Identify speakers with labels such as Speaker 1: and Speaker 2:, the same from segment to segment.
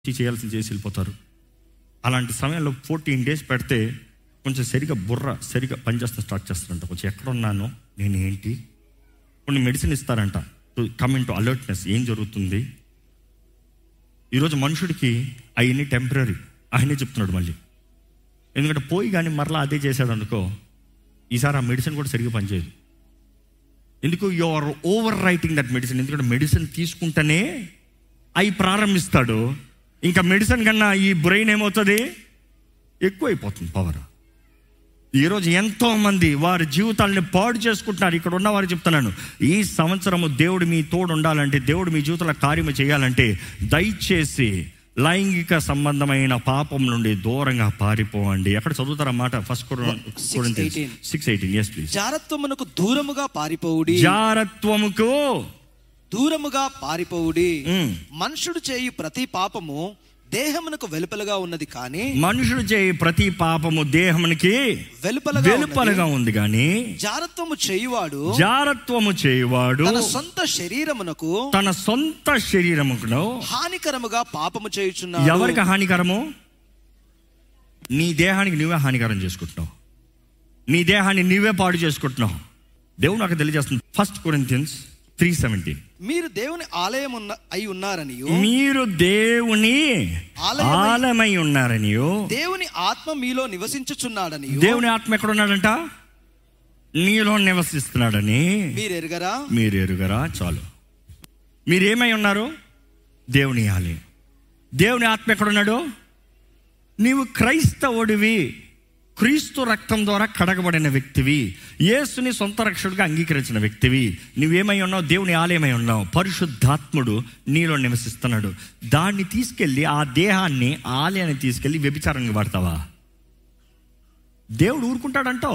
Speaker 1: చేయాల్సింది చేసి వెళ్ళిపోతారు. అలాంటి సమయంలో 14 days పెడితే కొంచెం సరిగా పనిచేస్తాను స్టార్ట్ చేస్తారంట. కొంచెం ఎక్కడున్నానో నేను ఏంటి, కొన్ని మెడిసిన్ ఇస్తారంట to come in to alertness. ఏం జరుగుతుంది ఈరోజు మనుషుడికి అవన్నీ టెంపరీ. ఆయనే చెప్తున్నాడు మళ్ళీ, ఎందుకంటే పోయి కానీ మరలా అదే చేశాడు అనుకో, ఈసారి ఆ మెడిసిన్ కూడా సరిగ్గా పనిచేయదు. ఎందుకు? You are over writing that medicine. ఎందుకంటే మెడిసిన్ తీసుకుంటేనే అవి ప్రారంభిస్తాడు. ఇంకా మెడిసిన్ కన్నా ఈ బ్రెయిన్ ఏమవుతుంది, ఎక్కువైపోతుంది పవర్. ఈరోజు ఎంతోమంది వారి జీవితాలని పాడు చేసుకుంటున్నారు. ఇక్కడ ఉన్న వారు చెప్తున్నాను, ఈ సంవత్సరము దేవుడు మీ తోడు ఉండాలంటే, దేవుడు మీ జీవితంలో కార్యము చేయాలంటే, దయచేసి లైంగిక సంబంధమైన పాపం నుండి దూరంగా పారిపోవండి. ఎక్కడ చదువుతారన్నమాట? 1 Corinthians 6:18. yes please.
Speaker 2: జారత్వమునకు దూరముగా పారిపోవుడి.
Speaker 1: జారత్వముకు
Speaker 2: దూరముగా పారిపోవుడి. మనుషుడు చేయి ప్రతి పాపము దేహమునకు వెలుపలగా ఉన్నది, కానీ
Speaker 1: మనుషుడు చేయి ప్రతి పాపము దేహమునికి వెలుపలగా ఉంది, కానీ
Speaker 2: జారత్వము చేయువాడు
Speaker 1: తన సొంత శరీరమును
Speaker 2: హానికరముగా పాపము చేయుచున్నాడు.
Speaker 1: ఎవరికి హానికరము? నీ దేహానికి నువ్వే హానికరం చేసుకుంటున్నావు. నీ దేహాన్ని నీవే పాడు చేసుకుంటున్నావు. దేవుడు నాకు తెలియజేస్తుంది 1 Corinthians 3:17.
Speaker 2: మీరు దేవుని ఆలయం అయి ఉన్నారని,
Speaker 1: మీరు దేవుని ఆలయమై ఉన్నారని,
Speaker 2: దేవుని ఆత్మ మీలో నివసించుచున్నాడని.
Speaker 1: దేవుని ఆత్మ ఎక్కడ ఉన్నాడంట? నీలో నివసిస్తున్నాడని మీరు ఎరుగరా? చాలు. మీరేమై ఉన్నారు? దేవుని ఆలయం. దేవుని ఆత్మ ఎక్కడున్నాడు? నీవు క్రైస్తవుడివి, క్రీస్తు రక్తం ద్వారా కడగబడిన వ్యక్తివి, యేసుని సొంత రక్షకుడిగా అంగీకరించిన వ్యక్తివి. నువ్వేమై ఉన్నావు? దేవుని ఆలయమై ఉన్నావు. పరిశుద్ధాత్ముడు నీలో నివసిస్తున్నాడు. దాన్ని తీసుకెళ్ళి, ఆ దేహాన్ని, ఆలయాన్ని తీసుకెళ్ళి వ్యభిచారానికి వాడతావా? దేవుడు ఊరుకుంటాడంటావు?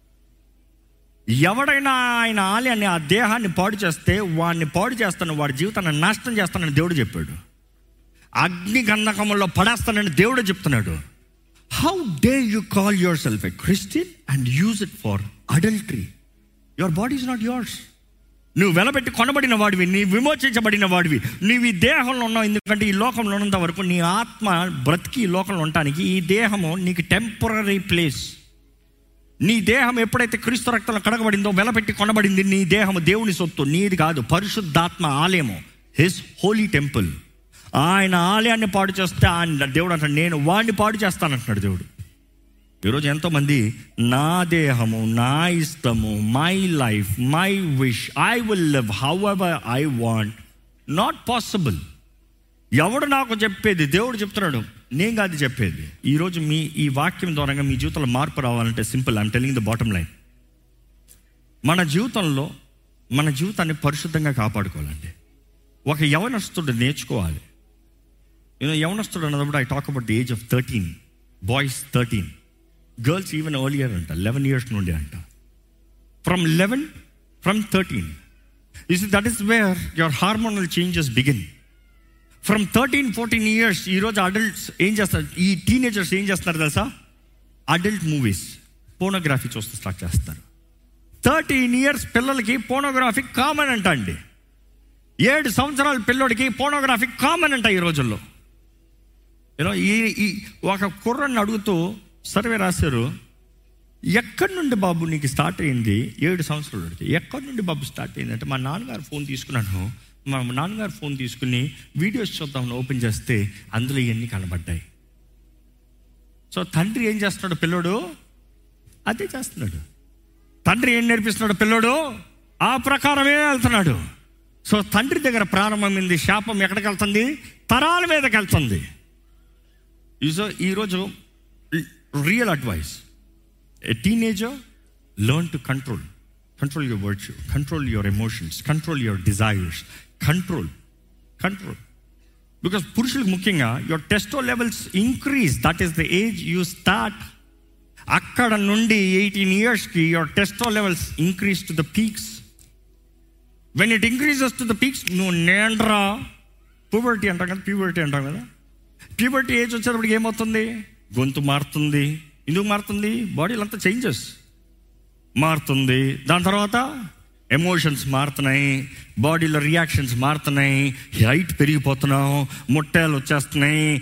Speaker 1: ఎవడైనా ఆయన ఆలయాన్ని, ఆ దేహాన్ని పాడు చేస్తే వాడిని పాడు చేస్తాను, వాడి జీవితాన్ని నాశనం చేస్తానని దేవుడు చెప్పాడు. అగ్ని గంధకములో పడేస్తానని దేవుడు చెప్తున్నాడు. How dare you call yourself a Christian and use it for adultery? Your body is not yours. నువ్వు వెలబెట్టి కొనబడిన వాడివి, నీ విమోచించబడిన వాడివి. నీవు ఈ దేహంలో ఉన్నావు. ఎందుకంటే ఈ లోకంలో ఉన్నంత వరకు నీ ఆత్మ బ్రతికి ఈ లోకంలో ఉండటానికి ఈ దేహము నీకు టెంపరీ ప్లేస్. నీ దేహం ఎప్పుడైతే క్రీస్తు రక్తంలో కడగబడిందో, వెలబెట్టి కొనబడింది, నీ దేహము దేవుని సొత్తు, నీది కాదు. పరిశుద్ధాత్మ ఆలయము, హిస్ హోలీ టెంపుల్. ఆయన ఆలయాన్ని పాడు చేస్తే ఆయన దేవుడు అంటాడు, నేను వాడిని పాడు చేస్తానంటున్నాడు దేవుడు. ఈరోజు ఎంతోమంది నా దేహము, నా ఇష్టము, my life, my wish, I will live how ever I want. Not possible. ఎవడు నాకు చెప్పేది? దేవుడు చెప్తున్నాడు, నేను కాదు చెప్పేది. ఈరోజు ఈ వాక్యం ద్వారా మీ జీవితంలో మార్పు రావాలంటే simple. I'm telling the bottom line. మన జీవితంలో మన జీవితాన్ని పరిశుద్ధంగా కాపాడుకోవాలండి. ఒక యవనస్తుడు నేర్చుకోవాలి. యవనస్తుడు అన్నప్పుడు I talk about the age of 13. Boys 13, girls even earlier అంట, 11 years నుండి అంట. From 13 that is where your hormonal changes begin. From 13-14 years ఈరోజు అడల్ట్స్ ఏం చేస్తారు? ఈ టీనేజర్స్ ఏం చేస్తున్నారు తెలుసా? అడల్ట్ మూవీస్, పోనోగ్రఫీ చూస్తూ స్టార్ట్ చేస్తారు. 13 years పిల్లలకి పోనోగ్రఫీ కామన్ అంట అండి. 7 సంవత్సరాల పిల్లోడికి పోనోగ్రఫీ కామన్ అంట ఈ రోజుల్లో. ఈ ఒక కుర్రని అడుగుతూ సర్వే రాశారు, ఎక్కడి నుండి బాబు నీకు స్టార్ట్ అయింది? 7 సంవత్సరాలు అడిగితే ఎక్కడి నుండి బాబు స్టార్ట్ అయింది అంటే, మా నాన్నగారు ఫోన్ తీసుకున్నాను, మా నాన్నగారు ఫోన్ తీసుకుని వీడియోస్ చూద్దామని ఓపెన్ చేస్తే అందులో ఇవన్నీ కనబడ్డాయి. సో తండ్రి ఏం చేస్తున్నాడు? పిల్లోడు అదే చేస్తున్నాడు. తండ్రి ఏం నేర్పిస్తున్నాడు? పిల్లోడు ఆ ప్రకారమే వెళ్తున్నాడు. సో తండ్రి దగ్గర ప్రారంభమైంది శాపం. ఎక్కడికి వెళ్తుంది? తరాల మీదకి వెళ్తుంది. ఈరోజు real advice, A teenager learn to control your virtue, control your emotions, control your desires, control. Because పురుషులకు ముఖ్యంగా your టెస్టో levels increase. That is the age you start. అక్కడ నుండి 18 yearsకి your టెస్టో levels increase to the peaks. When it increases to the peaks, నువ్వు నేండ్రా puberty అంటాం కదా, puberty age వచ్చేటప్పటికి ఏమవుతుంది? గొంతు మారుతుంది. ఎందుకు మారుతుంది? బాడీలో అంతా చేంజెస్ మారుతుంది. దాని తర్వాత ఎమోషన్స్ మారుతున్నాయి, బాడీలో రియాక్షన్స్ మారుతున్నాయి, హైట్ పెరిగిపోతున్నాం, ముట్టాలు వచ్చేస్తున్నాయి,